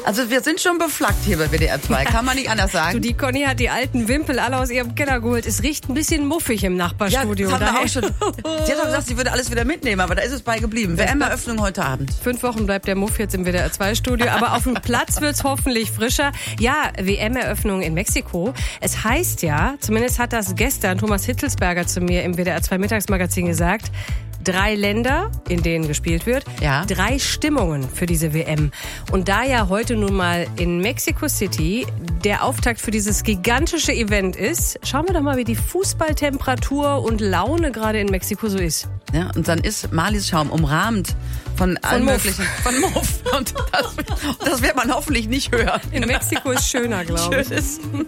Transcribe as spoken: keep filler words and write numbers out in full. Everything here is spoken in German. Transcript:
Also wir sind schon beflaggt hier bei W D R zwei, kann man nicht anders sagen. Du, die Conny hat die alten Wimpel alle aus ihrem Keller geholt. Es riecht ein bisschen muffig im Nachbarstudio. Ja, das haben wir auch schon. Sie hat doch gesagt, sie würde alles wieder mitnehmen, aber da ist es bei geblieben. W M-Eröffnung heute Abend. Fünf Wochen bleibt der Muff jetzt im W D R zwei Studio, aber auf dem Platz wird's hoffentlich frischer. Ja, W M-Eröffnung in Mexiko. Es heißt ja, zumindest hat das gestern Thomas Hitzelsberger zu mir im W D R zwei Mittagsmagazin gesagt, drei Länder, in denen gespielt wird, ja. drei Stimmungen für diese W M. Und da ja heute nun mal in Mexico City der Auftakt für dieses gigantische Event ist, schauen wir doch mal, wie die Fußballtemperatur und Laune gerade in Mexiko so ist. Ja, und dann ist Marlies Schaum umrahmt von, von allen Muff. möglichen, von Muff. Und das, das wird man hoffentlich nicht hören. In Mexiko ist schöner, glaube ich. Schön ist.